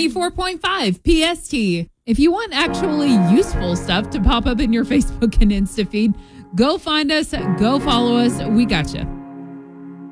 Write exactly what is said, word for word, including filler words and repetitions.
ninety-four point five P S T. If you want actually useful stuff to pop up in your Facebook and Insta feed, go find us, go follow us. We got you.